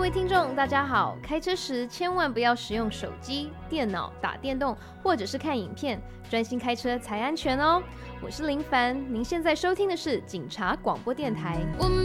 位听众大家好，开车时千万不要使用手机、电脑打电动或者是看影片，专心开车才安全哦。我是林凡，您现在收听的是警察广播电台。